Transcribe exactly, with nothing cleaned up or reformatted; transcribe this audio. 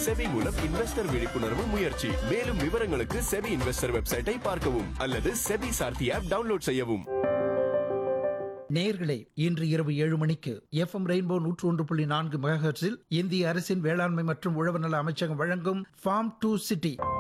SEBI மூலம் investor விழிப்புணர்வு முயற்சி. மேலும் விவரங்களுக்கு செபி இன்வெஸ்டர் வெப்சைட்டை பார்க்கவும் அல்லது செபி சார்த்தி ஆப் டவுன்லோட் செய்யவும். நேயர்களே, இன்று இரவு ஏழு மணிக்கு எஃப் எம் ரெயின்போ நூற்று ஒன்று புள்ளி நான்கு மெகாஹெர்ட்ஸில் இந்திய அரசின் வேளாண்மை மற்றும் உழவர் நல அமைச்சகம் வழங்கும் ஃபார்ம் டு சிட்டி